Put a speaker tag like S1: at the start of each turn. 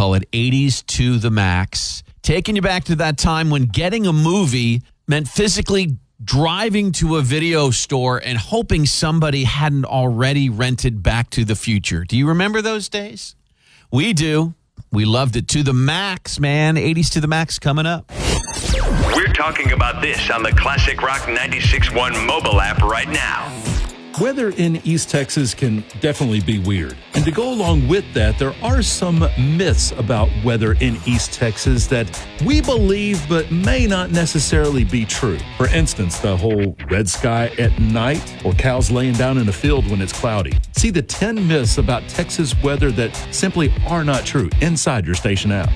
S1: call it 80s to the max. Taking you back to that time when getting a movie meant physically driving to a video store and hoping somebody hadn't already rented Back to the Future. Do you remember those days? We do. We loved it to the max, man. 80s to the max coming up.
S2: We're talking about this on the Classic Rock 96.1 mobile app right now.
S3: Weather in East Texas can definitely be weird. And to go along with that, there are some myths about weather in East Texas that we believe but may not necessarily be true. For instance, the whole red sky at night or cows laying down in a field when it's cloudy. See the 10 myths about Texas weather that simply are not true inside your station app.